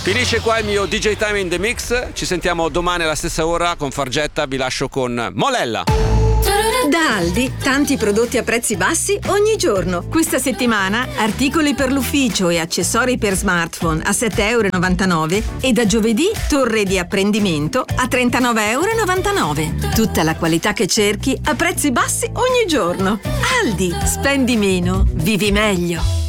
Finisce qua il mio DJ Time in the Mix. Ci sentiamo domani alla stessa ora con Fargetta. Vi lascio con Molella. Da Aldi, tanti prodotti a prezzi bassi ogni giorno. Questa settimana articoli per l'ufficio e accessori per smartphone a 7,99 € e da giovedì torre di apprendimento a 39,99 €. Tutta la qualità che cerchi a prezzi bassi ogni giorno. Aldi, spendi meno, vivi meglio.